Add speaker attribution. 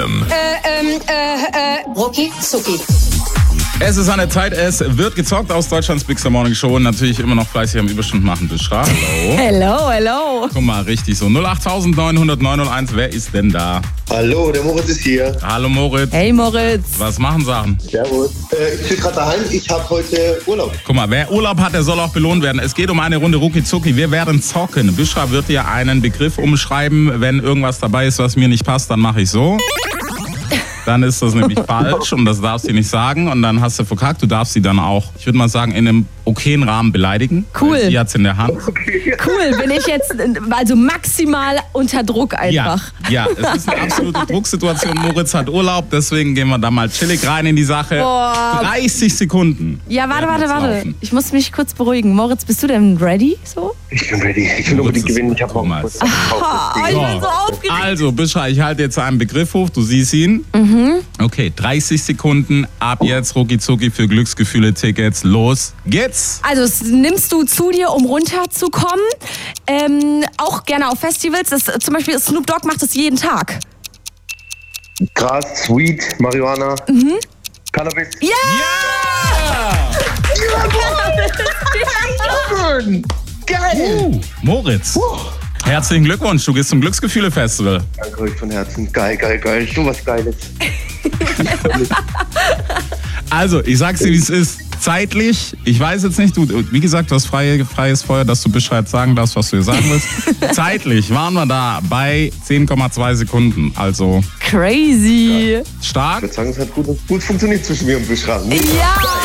Speaker 1: Rucki Zucki.
Speaker 2: Es ist an der Zeit, es wird gezockt aus Deutschlands Big Star Morning Show und natürlich immer noch fleißig am Überstunden machen. Bishra, hallo.
Speaker 3: Hello.
Speaker 2: Guck mal, richtig so. 08900 wer ist denn da?
Speaker 4: Hallo, der Moritz ist hier.
Speaker 2: Hallo Moritz.
Speaker 3: Hey Moritz.
Speaker 2: Was machen Sachen?
Speaker 4: Servus. Ich bin gerade daheim, ich habe heute Urlaub.
Speaker 2: Guck mal, wer Urlaub hat, der soll auch belohnt werden. Es geht um eine Runde Rucki Zucki. Wir werden zocken. Bishra wird dir einen Begriff umschreiben. Wenn irgendwas dabei ist, was mir nicht passt, dann mache ich so. Dann ist das nämlich falsch und das darfst du nicht sagen und dann hast du verkackt. Du darfst sie dann auch, ich würde mal sagen, in einem okayen Rahmen beleidigen.
Speaker 3: Cool.
Speaker 2: Sie hat's in der Hand.
Speaker 3: Cool, bin ich jetzt also maximal unter Druck einfach.
Speaker 2: Ja, es ist eine absolute Drucksituation. Moritz hat Urlaub, deswegen gehen wir da mal chillig rein in die Sache.
Speaker 3: Boah.
Speaker 2: 30 Sekunden.
Speaker 3: Ja, warte.
Speaker 2: Laufen.
Speaker 3: Ich muss mich kurz beruhigen. Moritz, bist du denn ready so?
Speaker 4: Ich bin ready, ich will unbedingt gewinnen. Ich habe
Speaker 2: Guck mal.
Speaker 3: Ich bin so aufgeregt.
Speaker 2: Also, Bishra, ich halte jetzt einen Begriff hoch, du siehst ihn. Okay, 30 Sekunden ab jetzt, Rucki Zucki für Glücksgefühle-Tickets. Los geht's!
Speaker 3: Also das nimmst du zu dir, um runterzukommen. Auch gerne auf Festivals. Zum Beispiel Snoop Dogg macht das jeden Tag.
Speaker 4: Gras, Weed, Marihuana, Cannabis.
Speaker 3: Ja!
Speaker 4: Geil!
Speaker 2: Moritz, herzlichen Glückwunsch, du gehst zum Glücksgefühle-Festival.
Speaker 4: Danke euch von Herzen. Geil. So was Geiles.
Speaker 2: Also, ich sag's dir, wie es ist. Zeitlich, ich weiß jetzt nicht, du, wie gesagt, du hast freies Feuer, dass du Bescheid sagen darfst, was du hier sagen willst. Zeitlich waren wir da bei 10,2 Sekunden, also
Speaker 3: Crazy.
Speaker 2: stark.
Speaker 4: Ich würde sagen, es hat gut funktioniert zwischen mir und Bishra.
Speaker 3: Ja!